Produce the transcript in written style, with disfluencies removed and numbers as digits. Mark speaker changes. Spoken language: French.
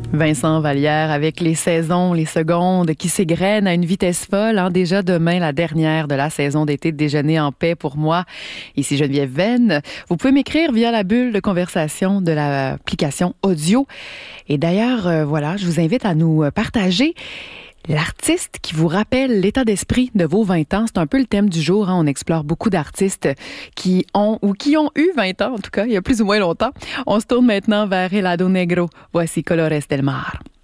Speaker 1: Vincent Vallière avec les saisons, les secondes qui s'égrènent à une vitesse folle. Déjà demain, la dernière de la saison d'été de Déjeuner en paix pour moi. Ici Geneviève Venn. Vous pouvez m'écrire via la bulle de conversation de l'application audio. Et d'ailleurs, voilà, je vous invite à nous partager l'artiste qui vous rappelle l'état d'esprit de vos 20 ans. C'est un peu le thème du jour. On explore beaucoup d'artistes qui ont eu 20 ans, en tout cas, il y a plus ou moins longtemps. On se tourne maintenant vers Helado Negro. Voici Colores del Mar.